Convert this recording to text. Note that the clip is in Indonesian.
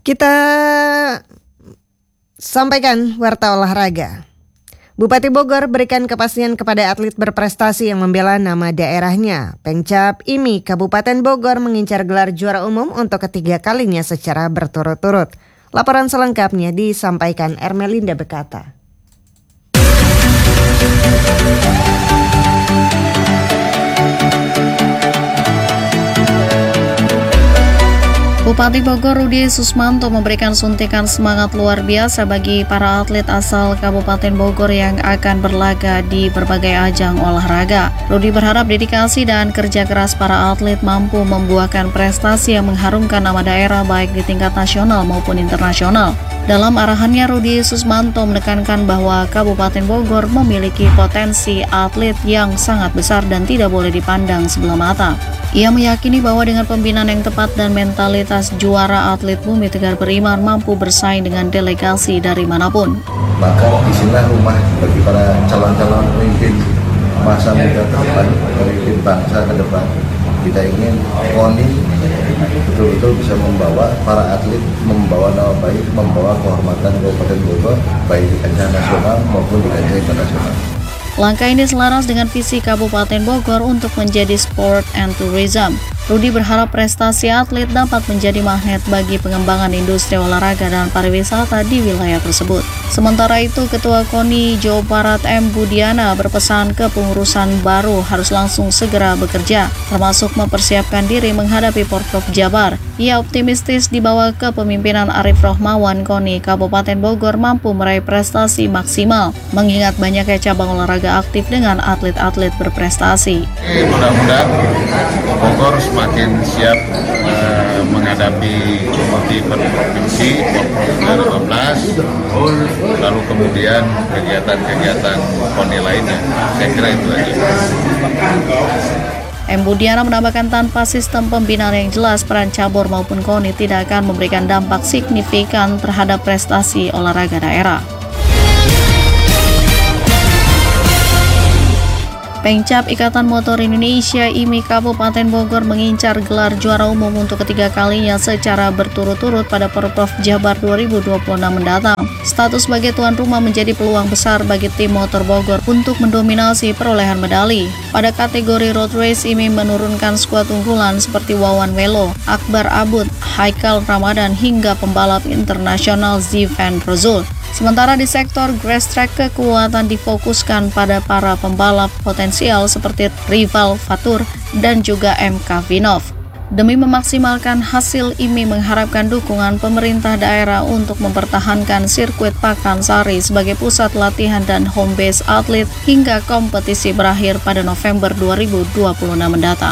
Kita sampaikan warta olahraga. Bupati Bogor berikan kepastian kepada atlet berprestasi yang membela nama daerahnya. Pengcap IMI Kabupaten Bogor mengincar gelar juara umum untuk ketiga kalinya secara berturut-turut. Laporan selengkapnya disampaikan Ermelinda Bekata. Bupati Bogor Rudi Susmanto memberikan suntikan semangat luar biasa bagi para atlet asal Kabupaten Bogor yang akan berlaga di berbagai ajang olahraga. Rudi berharap dedikasi dan kerja keras para atlet mampu membuahkan prestasi yang mengharumkan nama daerah baik di tingkat nasional maupun internasional. Dalam arahannya, Rudi Susmanto menekankan bahwa Kabupaten Bogor memiliki potensi atlet yang sangat besar dan tidak boleh dipandang sebelah mata. Ia meyakini bahwa dengan pembinaan yang tepat dan mentalitas juara, atlet Bumi Tegar Beriman mampu bersaing dengan delegasi dari manapun. Maka disinilah rumah bagi para calon-calon pemimpin masa muda ke depan, pemimpin bangsa ke depan. Kita ingin KONI betul-betul bisa membawa para atlet, membawa nama baik, membawa kehormatan Kabupaten Bogor baik di kancah nasional maupun di kancah internasional. Langkah ini selaras dengan visi Kabupaten Bogor untuk menjadi sport and tourism. Rudi berharap prestasi atlet dapat menjadi magnet bagi pengembangan industri olahraga dan pariwisata di wilayah tersebut. Sementara itu, Ketua KONI Jawa Barat M. Budiana berpesan kepengurusan baru harus langsung segera bekerja, termasuk mempersiapkan diri menghadapi Porprov Jabar. Ia optimistis di bawah kepemimpinan Arif Rohmawan, KONI Kabupaten Bogor mampu meraih prestasi maksimal, mengingat banyaknya cabang olahraga aktif dengan atlet-atlet berprestasi. Mudah-mudahan Bogor semakin siap menghadapi event provinsi Porprov 2015, lalu kemudian kegiatan-kegiatan KONI lainnya. Saya kira itu aja. M. Budiana menambahkan tanpa sistem pembinaan yang jelas, peran cabur maupun KONI tidak akan memberikan dampak signifikan terhadap prestasi olahraga daerah. Pengcap Ikatan Motor Indonesia IMI Kabupaten Bogor mengincar gelar juara umum untuk ketiga kalinya secara berturut-turut pada Porprov Jabar 2026 mendatang. Status sebagai tuan rumah menjadi peluang besar bagi tim motor Bogor untuk mendominasi perolehan medali. Pada kategori road race, IMI menurunkan skuad unggulan seperti Wawan Welo, Akbar Abud, Haikal Ramadan hingga pembalap internasional Zivan Rozul. Sementara di sektor grass track, kekuatan difokuskan pada para pembalap potensial seperti Rival Fatur dan juga MK Vinov. Demi memaksimalkan hasil, IMI mengharapkan dukungan pemerintah daerah untuk mempertahankan sirkuit Pakansari sebagai pusat latihan dan home base atlet hingga kompetisi berakhir pada November 2026 mendatang.